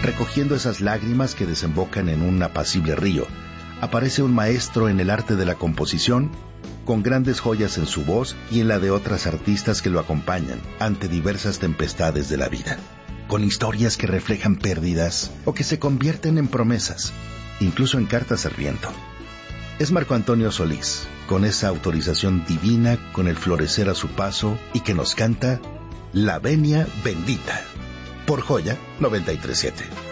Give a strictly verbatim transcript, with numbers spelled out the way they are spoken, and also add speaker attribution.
Speaker 1: recogiendo esas lágrimas que desembocan en un apacible río, aparece un maestro en el arte de la composición, con grandes joyas en su voz y en la de otras artistas que lo acompañan ante diversas tempestades de la vida, con historias que reflejan pérdidas o que se convierten en promesas, incluso en cartas al viento. Es Marco Antonio Solís, con esa autorización divina, con el florecer a su paso y que nos canta La Venia Bendita, por Joya noventa y tres punto siete.